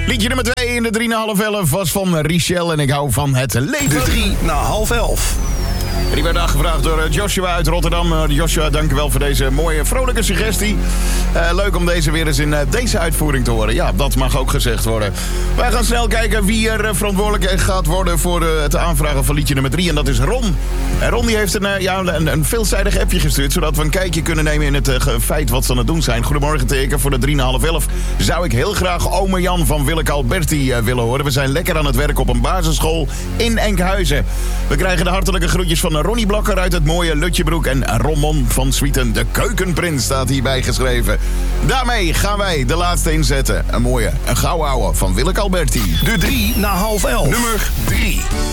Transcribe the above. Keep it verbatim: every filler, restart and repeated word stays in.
Liedje nummer twee in de drie na half elf was van Richelle en ik hou van het leven. De drie na half elf. Die werd aangevraagd door Joshua uit Rotterdam. Uh, Joshua, dank u wel voor deze mooie, vrolijke suggestie. Uh, leuk om deze weer eens in uh, deze uitvoering te horen. Ja, dat mag ook gezegd worden. Wij gaan snel kijken wie er uh, verantwoordelijk gaat worden voor uh, het aanvragen van liedje nummer drie. En dat is Ron. En Ron die heeft een, uh, ja, een, een veelzijdig appje gestuurd, zodat we een kijkje kunnen nemen in het uh, feit wat ze aan het doen zijn. Goedemorgen teken voor de drie na half elf. Zou ik heel graag ome Jan van Willeke Alberti uh, willen horen. We zijn lekker aan het werk op een basisschool in Enkhuizen. We krijgen de hartelijke groetjes van Ronnie Blokker uit het mooie Lutjebroek. En Romon van Swieten, de keukenprins, staat hierbij geschreven. Daarmee gaan wij de laatste inzetten. Een mooie, een gauw ouwe van Willeke Alberti. De drie na half elf. Nummer drie.